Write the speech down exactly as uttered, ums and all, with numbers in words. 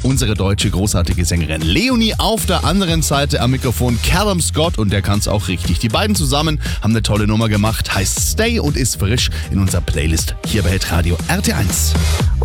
unsere deutsche großartige Sängerin Leonie. Auf der anderen Seite am Mikrofon Callum Scott und der kann es auch richtig. Die beiden zusammen haben eine tolle Nummer gemacht, heißt Stay und ist frisch in unserer Playlist hier bei Hitradio R T eins.